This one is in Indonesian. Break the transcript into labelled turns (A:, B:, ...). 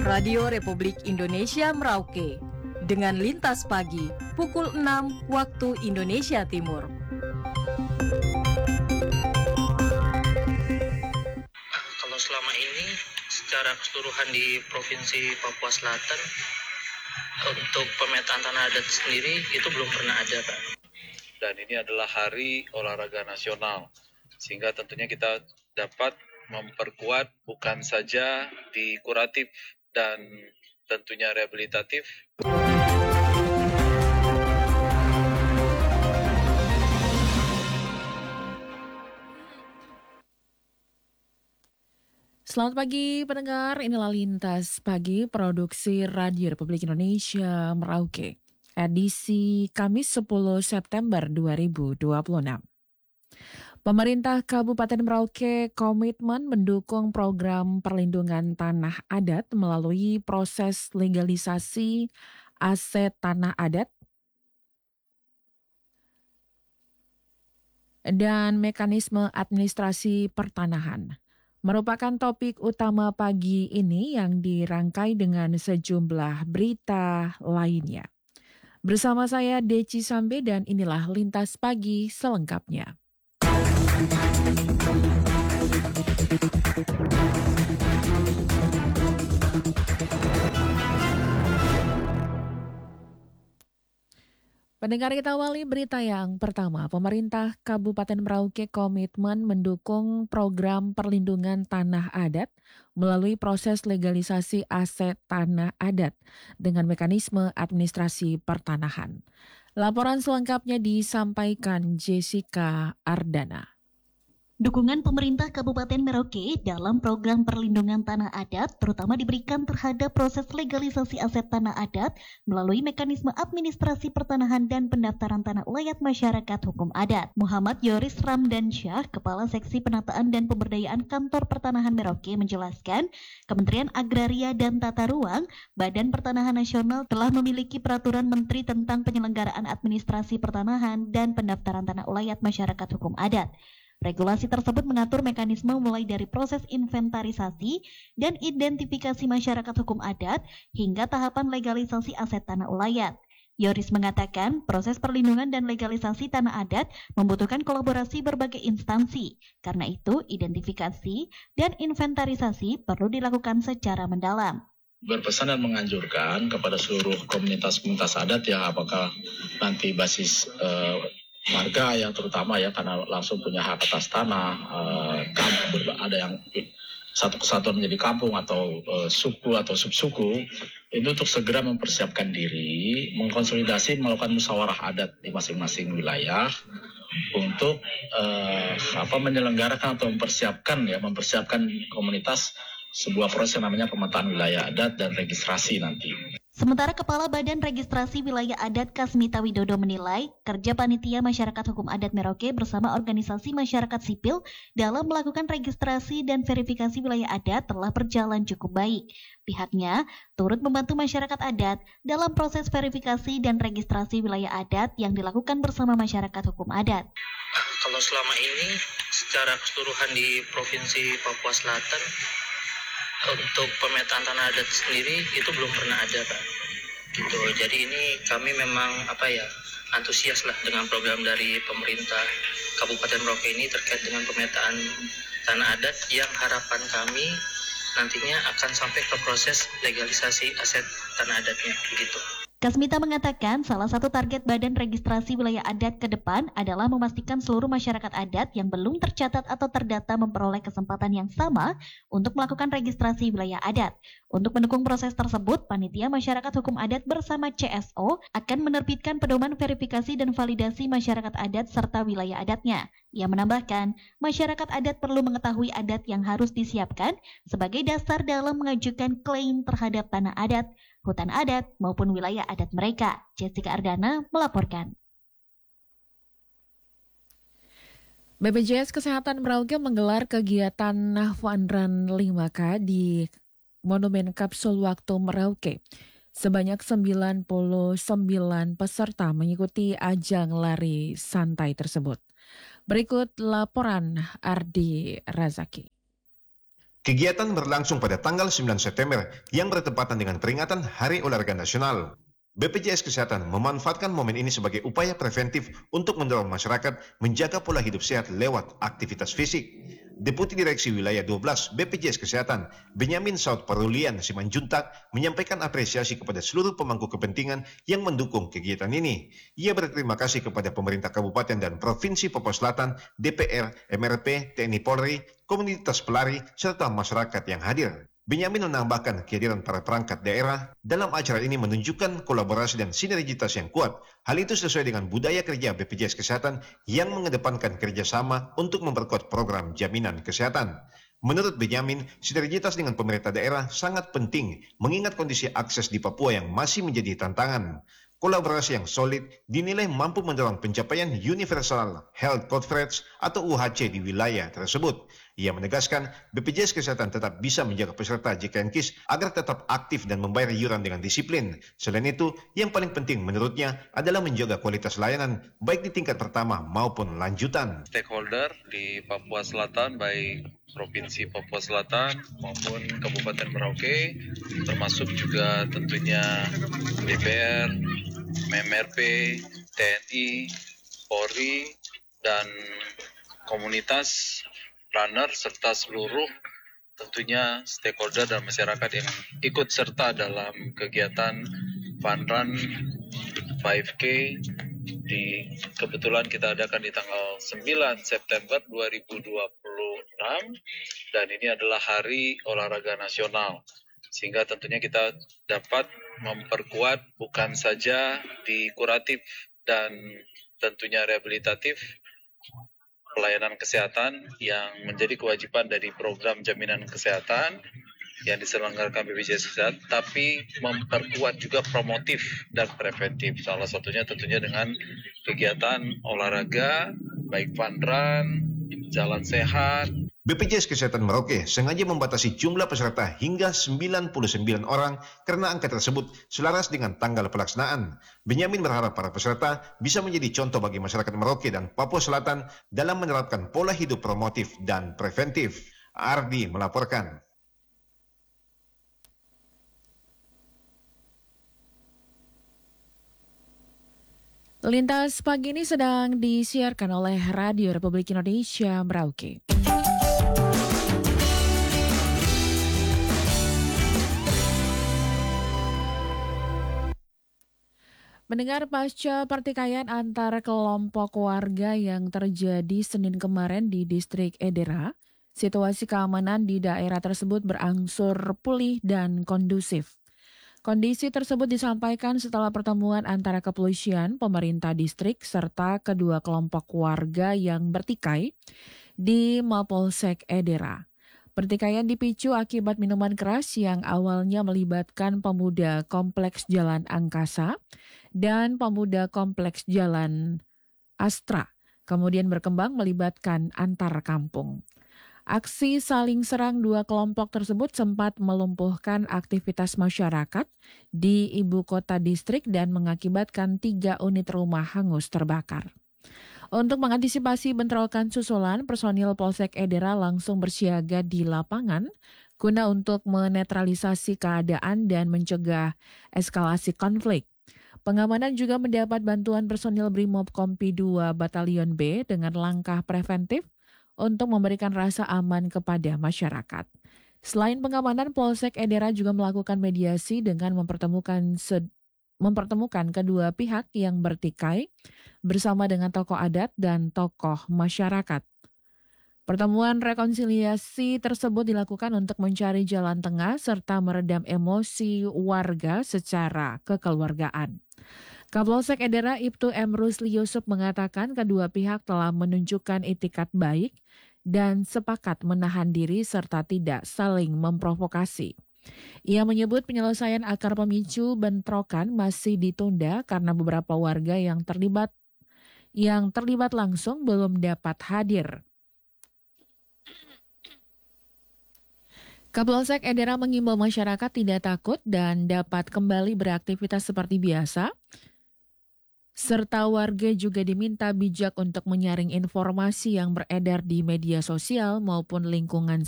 A: Radio Republik Indonesia Merauke dengan Lintas Pagi pukul 6 waktu Indonesia Timur.
B: Kalau selama ini secara keseluruhan di Provinsi Papua Selatan untuk pemetaan tanah adat sendiri itu belum pernah ada, Pak.
C: Dan ini adalah Hari Olahraga Nasional, sehingga tentunya kita dapat memperkuat bukan saja di kuratif dan tentunya rehabilitatif.
D: Selamat pagi pendengar, inilah Lintas Pagi Produksi Radio Republik Indonesia Merauke, edisi Kamis 10 September 2026. Pemerintah Kabupaten Merauke komitmen mendukung program perlindungan tanah adat melalui proses legalisasi aset tanah adat dan mekanisme administrasi pertanahan. Merupakan topik utama pagi ini yang dirangkai dengan sejumlah berita lainnya. Bersama saya Deci Sambe dan inilah Lintas Pagi selengkapnya. Pendengar, kita awali berita yang pertama. Pemerintah Kabupaten Merauke komitmen mendukung program perlindungan tanah adat melalui proses legalisasi aset tanah adat dengan mekanisme administrasi pertanahan. Laporan selengkapnya disampaikan Jessica Ardana.
E: Dukungan pemerintah Kabupaten Merauke dalam program perlindungan tanah adat terutama diberikan terhadap proses legalisasi aset tanah adat melalui mekanisme administrasi pertanahan dan pendaftaran tanah ulayat masyarakat hukum adat. Muhammad Yoris Ramdansyah, Kepala Seksi Penataan dan Pemberdayaan Kantor Pertanahan Merauke menjelaskan, Kementerian Agraria dan Tata Ruang, Badan Pertanahan Nasional telah memiliki peraturan menteri tentang penyelenggaraan administrasi pertanahan dan pendaftaran tanah ulayat masyarakat hukum adat. Regulasi tersebut mengatur mekanisme mulai dari proses inventarisasi dan identifikasi masyarakat hukum adat hingga tahapan legalisasi aset tanah ulayat. Yoris mengatakan proses perlindungan dan legalisasi tanah adat membutuhkan kolaborasi berbagai instansi. Karena itu, identifikasi dan inventarisasi perlu dilakukan secara mendalam.
F: Berpesan dan menganjurkan kepada seluruh komunitas-komunitas adat yang apakah nanti basis warga yang terutama ya karena langsung punya hak atas tanah, ada yang satu kesatuan menjadi kampung atau suku atau subsuku, itu untuk segera mempersiapkan diri, mengkonsolidasi, melakukan musyawarah adat di masing-masing wilayah untuk menyelenggarakan atau mempersiapkan komunitas sebuah proses yang namanya pemetaan wilayah adat dan registrasi nanti.
E: Sementara Kepala Badan Registrasi Wilayah Adat Kasmita Widodo menilai kerja Panitia Masyarakat Hukum Adat Merauke bersama organisasi masyarakat sipil dalam melakukan registrasi dan verifikasi wilayah adat telah berjalan cukup baik. Pihaknya turut membantu masyarakat adat dalam proses verifikasi dan registrasi wilayah adat yang dilakukan bersama masyarakat hukum adat.
B: Kalau selama ini secara keseluruhan di Provinsi Papua Selatan untuk pemetaan tanah adat sendiri itu belum pernah ada, Pak. Gitu. Jadi ini kami memang antusias lah dengan program dari pemerintah Kabupaten Merauke ini terkait dengan pemetaan tanah adat yang harapan kami nantinya akan sampai ke proses legalisasi aset tanah adatnya begitu.
E: Kasmita mengatakan salah satu target Badan Registrasi Wilayah Adat ke depan adalah memastikan seluruh masyarakat adat yang belum tercatat atau terdata memperoleh kesempatan yang sama untuk melakukan registrasi wilayah adat. Untuk mendukung proses tersebut, Panitia Masyarakat Hukum Adat bersama CSO akan menerbitkan pedoman verifikasi dan validasi masyarakat adat serta wilayah adatnya. Ia menambahkan, masyarakat adat perlu mengetahui adat yang harus disiapkan sebagai dasar dalam mengajukan klaim terhadap tanah adat, hutan adat, maupun wilayah adat mereka. Jessica Ardana melaporkan.
D: BPJS Kesehatan Merauke menggelar kegiatan Fun Run 5K di Monumen Kapsul Waktu Merauke. Sebanyak 99 peserta mengikuti ajang lari santai tersebut. Berikut laporan Ardi Razaki.
G: Kegiatan berlangsung pada tanggal 9 September yang bertepatan dengan peringatan Hari Olahraga Nasional. BPJS Kesehatan memanfaatkan momen ini sebagai upaya preventif untuk mendorong masyarakat menjaga pola hidup sehat lewat aktivitas fisik. Deputi Direksi Wilayah 12 BPJS Kesehatan, Benyamin Saud Parulian Simanjuntak, menyampaikan apresiasi kepada seluruh pemangku kepentingan yang mendukung kegiatan ini. Ia berterima kasih kepada pemerintah Kabupaten dan Provinsi Papua Selatan, DPR, MRP, TNI Polri, komunitas pelari, serta masyarakat yang hadir. Benyamin menambahkan kehadiran para perangkat daerah dalam acara ini menunjukkan kolaborasi dan sinergitas yang kuat. Hal itu sesuai dengan budaya kerja BPJS Kesehatan yang mengedepankan kerjasama untuk memperkuat program jaminan kesehatan. Menurut Benyamin, sinergitas dengan pemerintah daerah sangat penting mengingat kondisi akses di Papua yang masih menjadi tantangan. Kolaborasi yang solid dinilai mampu mendorong pencapaian Universal Health Coverage atau UHC di wilayah tersebut. Ia menegaskan BPJS Kesehatan tetap bisa menjaga peserta JKN-KIS agar tetap aktif dan membayar iuran dengan disiplin. Selain itu, yang paling penting menurutnya adalah menjaga kualitas layanan baik di tingkat pertama maupun lanjutan.
C: Stakeholder di Papua Selatan, baik Provinsi Papua Selatan maupun Kabupaten Merauke, termasuk juga tentunya DPR, MRP, TNI, Polri, dan komunitas runner serta seluruh tentunya stakeholder dan masyarakat yang ikut serta dalam kegiatan Fun Run 5K kebetulan kita adakan di tanggal 9 September 2026 dan ini adalah Hari Olahraga Nasional, sehingga tentunya kita dapat memperkuat bukan saja di kuratif dan tentunya rehabilitatif pelayanan kesehatan yang menjadi kewajiban dari program jaminan kesehatan yang diselenggarakan BPJS Kesehatan, tapi memperkuat juga promotif dan preventif. Salah satunya tentunya dengan kegiatan olahraga, baik fun run, jalan sehat.
G: BPJS Kesehatan Merauke sengaja membatasi jumlah peserta hingga 99 orang karena angka tersebut selaras dengan tanggal pelaksanaan. Benyamin berharap para peserta bisa menjadi contoh bagi masyarakat Merauke dan Papua Selatan dalam menerapkan pola hidup promotif dan preventif. Ardi melaporkan.
D: Lintas pagi ini sedang disiarkan oleh Radio Republik Indonesia Merauke. Mendengar pasca pertikaian antar kelompok warga yang terjadi Senin kemarin di distrik Edera, situasi keamanan di daerah tersebut berangsur pulih dan kondusif. Kondisi tersebut disampaikan setelah pertemuan antara kepolisian, pemerintah distrik, serta kedua kelompok warga yang bertikai di Mapolsek Edera. Pertikaian dipicu akibat minuman keras yang awalnya melibatkan pemuda Kompleks Jalan Angkasa dan pemuda Kompleks Jalan Astra, kemudian berkembang melibatkan antar kampung. Aksi saling serang dua kelompok tersebut sempat melumpuhkan aktivitas masyarakat di ibu kota distrik dan mengakibatkan 3 unit rumah hangus terbakar. Untuk mengantisipasi bentrokan susulan, personil Polsek Edera langsung bersiaga di lapangan guna untuk menetralisasi keadaan dan mencegah eskalasi konflik. Pengamanan juga mendapat bantuan personil Brimob Kompi 2 Batalion B dengan langkah preventif untuk memberikan rasa aman kepada masyarakat. Selain pengamanan, Polsek Edera juga melakukan mediasi dengan mempertemukan kedua pihak yang bertikai bersama dengan tokoh adat dan tokoh masyarakat. Pertemuan rekonsiliasi tersebut dilakukan untuk mencari jalan tengah serta meredam emosi warga secara kekeluargaan. Kapolsek Edera Ibtu M. Rusli Yusuf mengatakan kedua pihak telah menunjukkan itikat baik dan sepakat menahan diri serta tidak saling memprovokasi. Ia menyebut penyelesaian akar pemicu bentrokan masih ditunda karena beberapa warga yang terlibat langsung belum dapat hadir. Kapolsek Edera mengimbau masyarakat tidak takut dan dapat kembali beraktivitas seperti biasa, serta warga juga diminta bijak untuk menyaring informasi yang beredar di media sosial maupun lingkungan